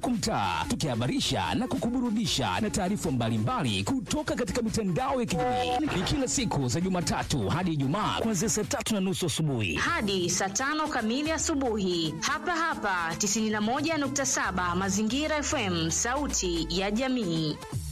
kumtaa, tukihabarisha na kukuburudisha na taarifa mbalimbali kutoka katika mitandao ya kijamii. Ni kila siku za Jumatatu hadi Ijumaa kuanzia saa 3:30 asubuhi hadi saa 5 kamili asubuhi, hapa 91.7 Mazingira FM, sauti ya jamii.